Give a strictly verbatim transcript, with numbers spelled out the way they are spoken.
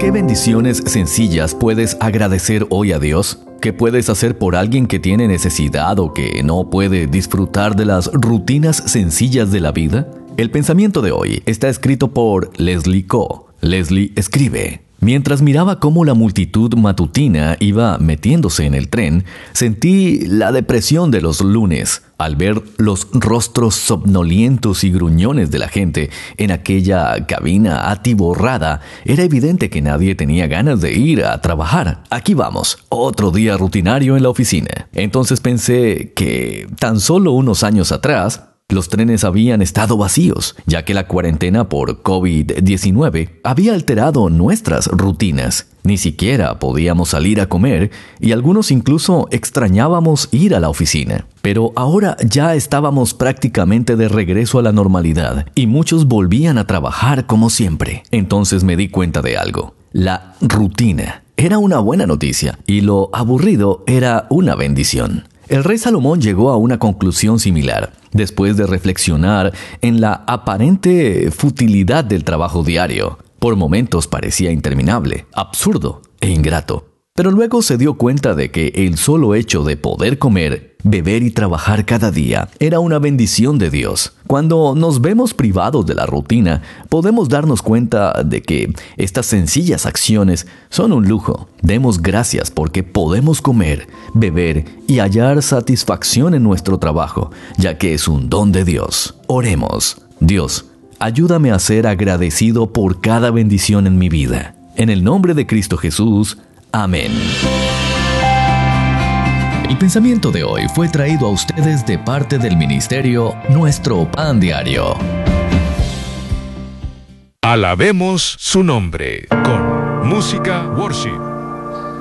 ¿Qué bendiciones sencillas puedes agradecer hoy a Dios? ¿Qué puedes hacer por alguien que tiene necesidad o que no puede disfrutar de las rutinas sencillas de la vida? El pensamiento de hoy está escrito por Leslie Ko. Leslie escribe: mientras miraba cómo la multitud matutina iba metiéndose en el tren, sentí la depresión de los lunes. Al ver los rostros somnolientos y gruñones de la gente en aquella cabina atiborrada, era evidente que nadie tenía ganas de ir a trabajar. Aquí vamos, otro día rutinario en la oficina. Entonces pensé que tan solo unos años atrás, los trenes habían estado vacíos, ya que la cuarentena por COVID diecinueve había alterado nuestras rutinas. Ni siquiera podíamos salir a comer y algunos incluso extrañábamos ir a la oficina. Pero ahora ya estábamos prácticamente de regreso a la normalidad y muchos volvían a trabajar como siempre. Entonces me di cuenta de algo. La rutina era una buena noticia y lo aburrido era una bendición. El rey Salomón llegó a una conclusión similar, después de reflexionar en la aparente futilidad del trabajo diario. Por momentos parecía interminable, absurdo e ingrato. Pero luego se dio cuenta de que el solo hecho de poder comer, beber y trabajar cada día era una bendición de Dios. Cuando nos vemos privados de la rutina, podemos darnos cuenta de que estas sencillas acciones son un lujo. Demos gracias porque podemos comer, beber y hallar satisfacción en nuestro trabajo, ya que es un don de Dios. Oremos. Dios, ayúdame a ser agradecido por cada bendición en mi vida. En el nombre de Cristo Jesús. Amén. El pensamiento de hoy fue traído a ustedes de parte del ministerio Nuestro Pan Diario. Alabemos su nombre con música worship.